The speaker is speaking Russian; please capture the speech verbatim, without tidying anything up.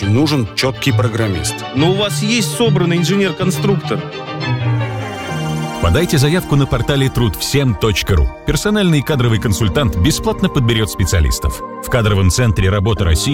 нужен четкий программист. Но у вас есть собранный инженер-конструктор. Подайте заявку на портале труд всем точка ру. Персональный кадровый консультант бесплатно подберет специалистов. В кадровом центре «Работа России»